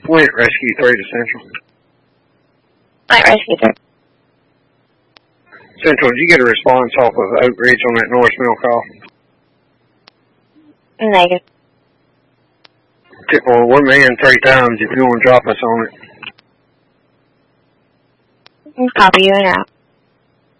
Flint Rescue 3 to Central. Flint Rescue 3. Central, did you get a response off of Oak Ridge on that Norris Mill call? Negative. Well, we're manned 3 times if you want to drop us on it. Copy you and out.